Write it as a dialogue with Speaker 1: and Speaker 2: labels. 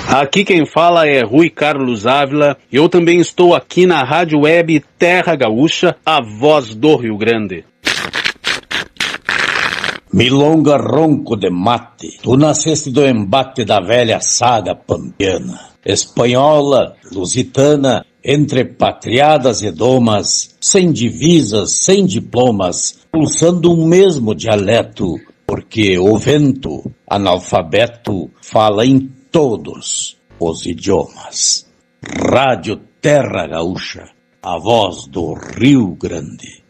Speaker 1: Aqui quem fala é Rui Carlos Ávila. Eu também estou aqui na Rádio Web Terra Gaúcha, a voz do Rio Grande.
Speaker 2: Milonga ronco de mate, tu nasceste do embate da velha saga pampiana, espanhola, lusitana, entre patriadas e domas, sem divisas, sem diplomas, pulsando um mesmo dialeto, porque o vento, analfabeto, fala em todos os idiomas. Rádio Terra Gaúcha, a voz do Rio Grande.